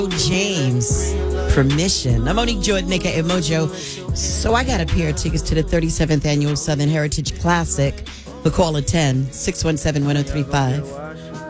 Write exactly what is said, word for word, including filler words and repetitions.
James, Permission. I'm Monique Jordan, aka Mojo. So I got a pair of tickets to the thirty-seventh Annual Southern Heritage Classic. The call at ten, six one seven, one oh three five.